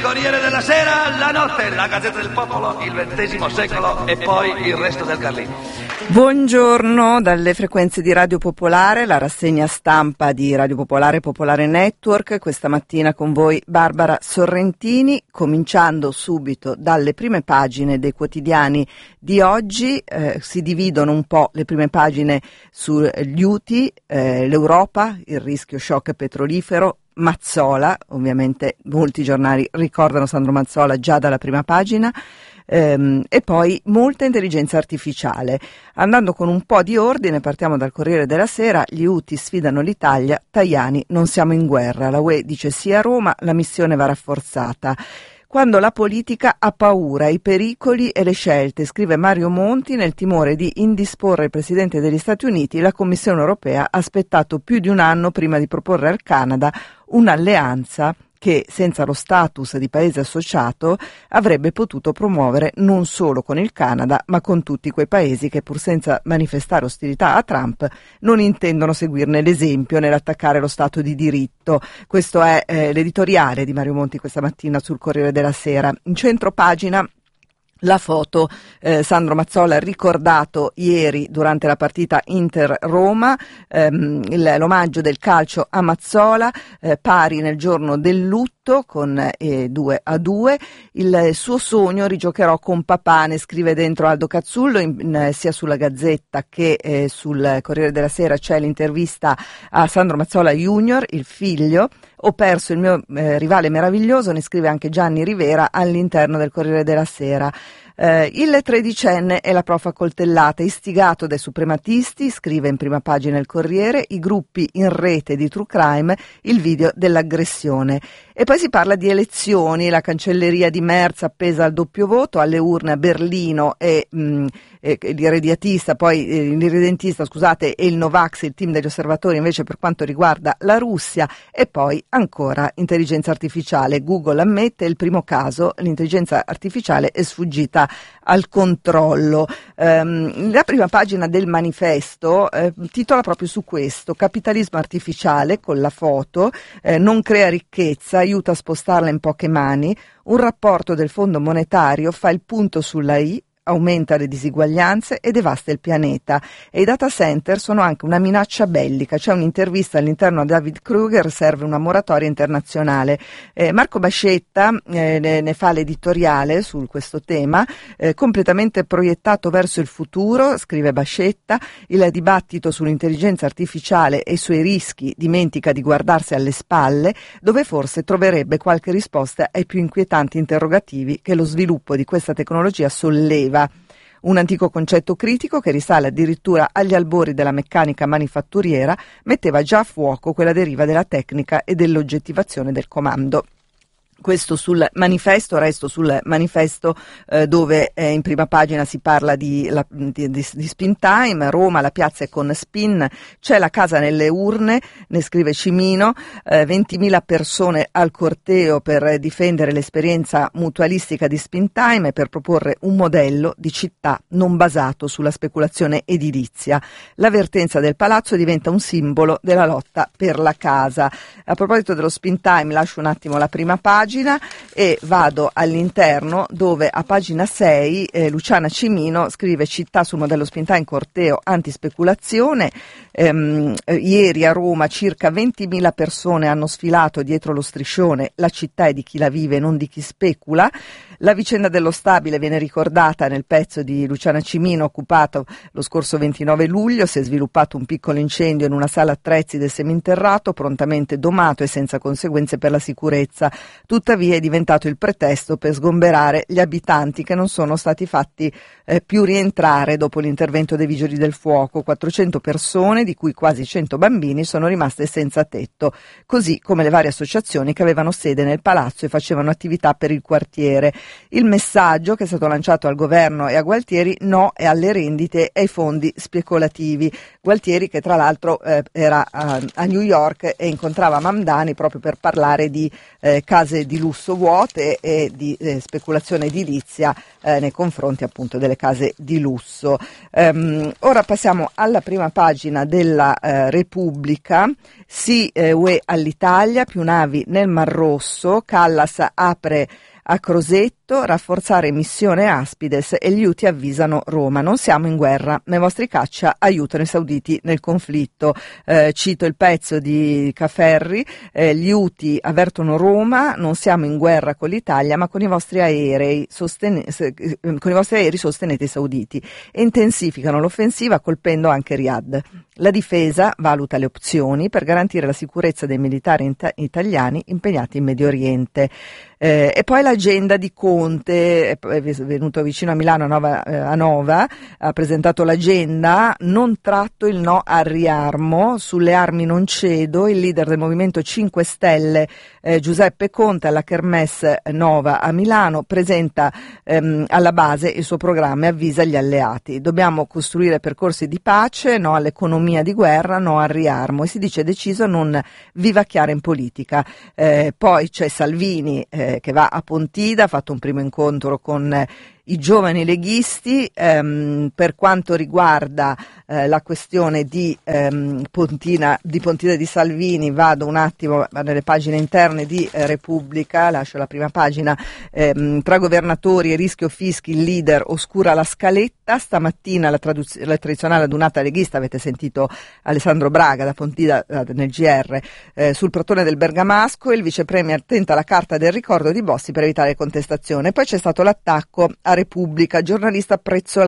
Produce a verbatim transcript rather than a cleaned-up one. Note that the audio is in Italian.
Corriere della Sera, la notte, la Gazzetta del Popolo, il ventesimo secolo e poi il resto del Carlino. Buongiorno dalle frequenze di Radio Popolare, la rassegna stampa di Radio Popolare e Popolare Network. Questa mattina con voi Barbara Sorrentini, cominciando subito dalle prime pagine dei quotidiani di oggi. Eh, si dividono un po' le prime pagine sugli Houthi, eh, l'Europa, il rischio shock petrolifero, Mazzola, ovviamente molti giornali ricordano Sandro Mazzola già dalla prima pagina. Ehm, e poi molta intelligenza artificiale. Andando con un po' di ordine, partiamo dal Corriere della Sera. Gli Houthi sfidano l'Italia, Tajani, non siamo in guerra, la U E dice sì a Roma, la missione va rafforzata. Quando la politica ha paura, i pericoli e le scelte, scrive Mario Monti, nel timore di indisporre il Presidente degli Stati Uniti, la Commissione europea ha aspettato più di un anno prima di proporre al Canada un'alleanza che senza lo status di paese associato avrebbe potuto promuovere non solo con il Canada, ma con tutti quei paesi che, pur senza manifestare ostilità a Trump, non intendono seguirne l'esempio nell'attaccare lo Stato di diritto. Questo è eh, l'editoriale di Mario Monti questa mattina sul Corriere della Sera. In centro pagina la foto, eh, Sandro Mazzola ricordato ieri durante la partita Inter-Roma, ehm, il, l'omaggio del calcio a Mazzola, eh, pari nel giorno del lutto con eh, due a due, il suo sogno rigiocherò con papà, ne scrive dentro Aldo Cazzullo, in, in, sia sulla Gazzetta che eh, sul Corriere della Sera c'è l'intervista a Sandro Mazzola Junior, il figlio. Ho perso il mio eh, rivale meraviglioso, ne scrive anche Gianni Rivera all'interno del Corriere della Sera. Eh, il tredicenne è la prof accoltellata, istigato dai suprematisti, scrive in prima pagina il Corriere, i gruppi in rete di true crime, il video dell'aggressione. E poi si parla di elezioni, la cancelleria di Merz appesa al doppio voto, alle urne a Berlino e mh, eh, l'irrediatista, poi eh, l'irredentista, scusate, e il Novax, il team degli osservatori invece per quanto riguarda la Russia. E poi ancora intelligenza artificiale, Google ammette il primo caso, l'intelligenza artificiale è sfuggita al controllo. Um, la prima pagina del manifesto eh, titola proprio su questo: capitalismo artificiale, con la foto, eh, non crea ricchezza, aiuta a spostarla in poche mani, un rapporto del Fondo Monetario fa il punto sulla I, aumenta le disuguaglianze e devasta il pianeta, e i data center sono anche una minaccia bellica. C'è un'intervista all'interno a David Kruger, serve una moratoria internazionale. eh, Marco Bascetta eh, ne, ne fa l'editoriale su questo tema, eh, completamente proiettato verso il futuro, scrive Bascetta, il dibattito sull'intelligenza artificiale e i suoi rischi dimentica di guardarsi alle spalle, dove forse troverebbe qualche risposta ai più inquietanti interrogativi che lo sviluppo di questa tecnologia solleva. Un antico concetto critico che risale addirittura agli albori della meccanica manifatturiera metteva già a fuoco quella deriva della tecnica e dell'oggettivazione del comando. Questo sul manifesto, resto sul manifesto eh, dove eh, in prima pagina si parla di, la, di, di, di Spin Time, Roma, la piazza è con Spin, c'è la casa nelle urne, ne scrive Cimino, eh, ventimila persone al corteo per difendere l'esperienza mutualistica di Spin Time e per proporre un modello di città non basato sulla speculazione edilizia. L'avvertenza del palazzo diventa un simbolo della lotta per la casa. A proposito dello Spin Time lascio un attimo la prima pagina e vado all'interno dove a pagina sei eh, Luciana Cimino scrive città sul modello Spin Time, corteo antispeculazione. Ehm, eh, ieri a Roma circa ventimila persone hanno sfilato dietro lo striscione la città è di chi la vive, non di chi specula. La vicenda dello stabile viene ricordata nel pezzo di Luciana Cimino occupato lo scorso ventinove luglio. Si è sviluppato un piccolo incendio in una sala attrezzi del seminterrato, prontamente domato e senza conseguenze per la sicurezza. Tuttavia è diventato il pretesto per sgomberare gli abitanti che non sono stati fatti eh, più rientrare dopo l'intervento dei vigili del fuoco. quattrocento persone, di cui quasi cento bambini, sono rimaste senza tetto, così come le varie associazioni che avevano sede nel palazzo e facevano attività per il quartiere. Il messaggio che è stato lanciato al governo e a Gualtieri: no e alle rendite e ai fondi speculativi. Gualtieri, che tra l'altro eh, era a, a New York e incontrava Mamdani proprio per parlare di eh, case di lusso vuote e di eh, speculazione edilizia eh, nei confronti appunto delle case di lusso. Um, ora passiamo alla prima pagina della eh, Repubblica. Sì, eh, U E all'Italia, più navi nel Mar Rosso, Callas apre a Crosetto, rafforzare missione Aspides e gli Houthi avvisano Roma: non siamo in guerra, ma i vostri caccia aiutano i sauditi nel conflitto. Eh, cito il pezzo di Caferri: eh, gli Houthi avvertono Roma: non siamo in guerra con l'Italia, ma con i vostri aerei, sostene- con i vostri aerei sostenete i sauditi, e intensificano l'offensiva colpendo anche Riyadh. La difesa valuta le opzioni per garantire la sicurezza dei militari ita- italiani impegnati in Medio Oriente. Eh, e poi l'agenda di Conte, è venuto vicino a Milano, a Nova, eh, a Nova, ha presentato l'agenda: non tratto il no al riarmo, sulle armi non cedo. Il leader del Movimento cinque Stelle, eh, Giuseppe Conte, alla Kermesse Nova a Milano, presenta ehm, alla base il suo programma e avvisa gli alleati: dobbiamo costruire percorsi di pace, no all'economia di guerra, no al riarmo, e si dice deciso a non vivacchiare in politica. Eh, poi c'è Salvini eh, che va a Pontida, ha fatto un primo incontro con eh, i giovani leghisti. Ehm, per quanto riguarda eh, la questione di ehm, Pontina, di Pontida di Salvini, vado un attimo nelle pagine interne di eh, Repubblica, lascio la prima pagina. Ehm, tra governatori e rischio fischi, il leader oscura la scaletta. Stamattina la, traduz- la tradizionale adunata leghista, avete sentito Alessandro Braga da Pontida eh, nel G R, eh, sul protone del Bergamasco. Il vice premier tenta la carta del ricordo di Bossi per evitare contestazione. Poi c'è stato l'attacco a Repubblica, giornalista Prezzo